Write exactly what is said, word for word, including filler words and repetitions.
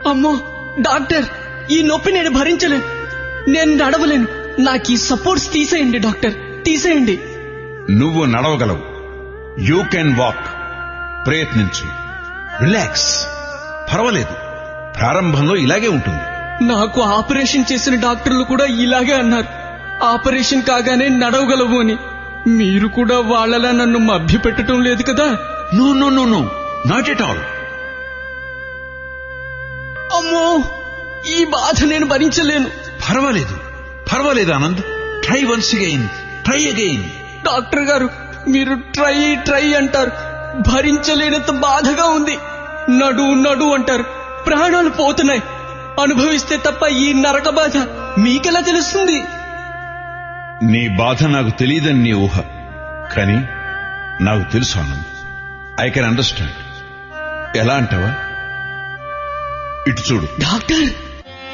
అమ్మో డాక్టర్, ఈ నొప్పి నేను భరించలేను, నేను నడవలేను. నాకు ఈ సపోర్ట్స్ తీసేయండి డాక్టర్, తీసేయండి. నువ్వు నడవగలవు. You can walk. ప్రయత్నించు. రిలాక్స్. పర్వాలేదు, ప్రారంభంలో ఇలాగే ఉంటుంది. నాకు ఆపరేషన్ చేసిన డాక్టర్లు కూడా ఇలాగే అన్నారు, ఆపరేషన్ కాగానే నడవగలవు అని. మీరు కూడా వాళ్ళలా నన్ను మభ్యపెట్టడం లేదు కదా? No no no no not at all. అమ్మో, ఈ బాధ నేను భరించలేను. పర్వాలేదు పర్వాలేదు Anand. Try once again, try again. Doctor గారు, మీరు ట్రై ట్రై అంటారు, భరించలేనంత బాధగా ఉంది. నడు నడు అంటారు, ప్రాణాలు పోతున్నాయి. అనుభవిస్తే తప్ప ఈ నరక బాధ మీకెలా తెలుస్తుంది? నీ బాధ నాకు తెలియదని నీ ఊహ, కానీ నాకు తెలుసు ఆనంద్. I can understand. ఎలా అంటావా? ఇటు చూడు డాక్టర్.